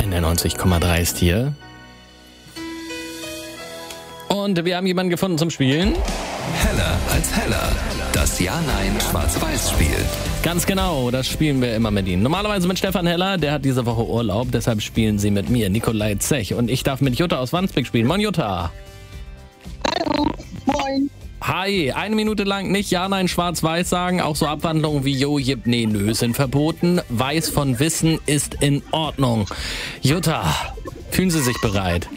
NDR 90,3 ist hier. Und wir haben jemanden gefunden zum Spielen. Heller als Heller. Das Ja-Nein-Schwarz-Weiß-Spiel. Ganz genau, das spielen wir immer mit Ihnen. Normalerweise mit Stefan Heller, der hat diese Woche Urlaub, deshalb spielen Sie mit mir, Nikolai Zech. Und ich darf mit Jutta aus Wandsbek spielen. Moin Jutta. Hallo, moin. Hi, 1 Minute lang nicht Ja, Nein, Schwarz-Weiß sagen. Auch so Abwandlungen wie Jo, Jip, Nee, Nö sind verboten. Weiß von Wissen ist in Ordnung. Jutta, fühlen Sie sich bereit?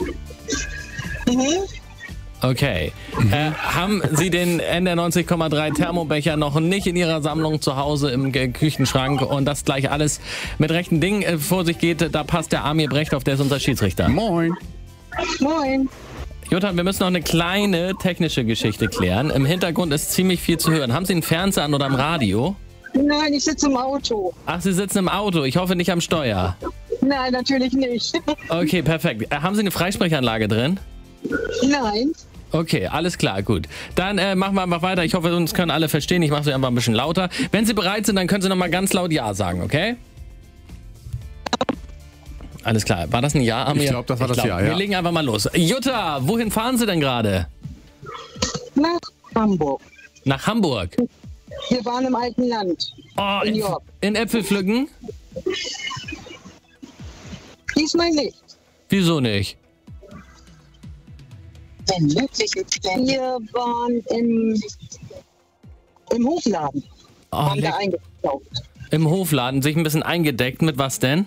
Okay. Haben Sie den NDR 90,3 Thermobecher noch nicht in Ihrer Sammlung zu Hause im Küchenschrank und das gleich alles mit rechten Dingen vor sich geht? Da passt der Amir Brechthoff, der ist unser Schiedsrichter. Moin. Moin. Jutta, wir müssen noch eine kleine technische Geschichte klären. Im Hintergrund ist ziemlich viel zu hören. Haben Sie einen Fernseher an oder am Radio? Nein, ich sitze im Auto. Ach, Sie sitzen im Auto. Ich hoffe nicht am Steuer. Nein, natürlich nicht. Okay, perfekt. Haben Sie eine Freisprechanlage drin? Nein. Okay, alles klar, gut. Dann machen wir einfach weiter. Ich hoffe, uns können alle verstehen. Ich mache sie einfach ein bisschen lauter. Wenn Sie bereit sind, dann können Sie nochmal ganz laut Ja sagen, okay? Alles klar. War das ein Ja, Amir? Ich glaube, das war das Ja, ja. Wir legen einfach mal los. Jutta, wohin fahren Sie denn gerade? Nach Hamburg. Nach Hamburg. Wir waren im alten Land. Oh, In York. in Äpfel pflücken? Diesmal nicht. Wieso nicht? Wir waren im Hofladen. Oh, Haben da eingekauft. im Hofladen sich ein bisschen eingedeckt. Mit was denn?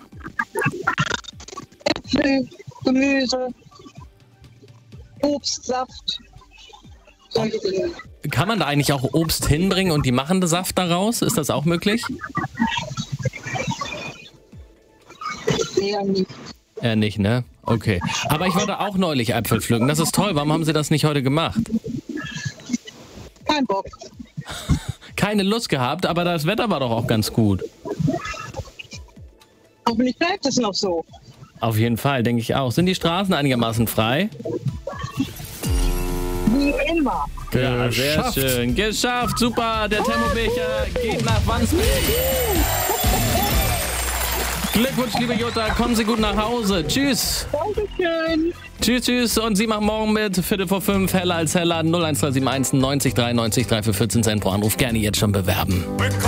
Äpfel, Gemüse, Obst, Saft. Solche Dinge. Kann man da eigentlich auch Obst hinbringen und die machen den Saft daraus? Ist das auch möglich? Eher nicht. Eher nicht, ne? Okay. Aber ich war da auch neulich Äpfel pflücken. Das ist toll. Warum haben Sie das nicht heute gemacht? Kein Bock. Keine Lust gehabt, aber das Wetter war doch auch ganz gut. Hoffentlich bleibt es noch so. Auf jeden Fall, denke ich auch. Sind die Straßen einigermaßen frei? Wie immer. Ja, sehr Geschafft. schön. Geschafft. Super. Der Thermobecher geht nach Wandsbek. Glückwunsch, liebe Jutta. Kommen Sie gut nach Hause. Tschüss. Dankeschön. Tschüss, tschüss. Und Sie machen morgen mit. 4:45, Heller als Heller. 01371 90 93 3 für 14 Cent pro Anruf. Gerne jetzt schon bewerben.